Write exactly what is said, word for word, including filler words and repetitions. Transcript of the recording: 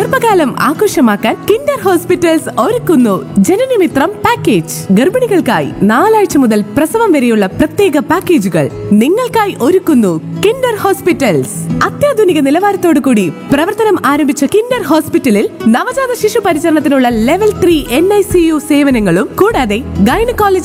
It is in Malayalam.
ഗർഭകാലം ആഘോഷമാക്കാൻ കിൻഡർ ഹോസ്പിറ്റൽസ് ഒരുക്കുന്നു ജനനമിത്രം പാക്കേജ്. ഗർഭിണികൾക്കായി നാലാഴ്ച മുതൽ പ്രസവം വരെയുള്ള പ്രത്യേക പാക്കേജുകൾ നിങ്ങൾക്കായി ഒരുക്കുന്നു കിൻഡർ ഹോസ്പിറ്റൽസ്. അത്യാധുനിക നിലവാരത്തോടു കൂടി പ്രവർത്തനം ആരംഭിച്ച കിൻഡർ ഹോസ്പിറ്റലിൽ നവജാത ശിശു പരിചരണത്തിനുള്ള level three N I C U സേവനങ്ങളും കൂടാതെ ഗൈനക്കോളജി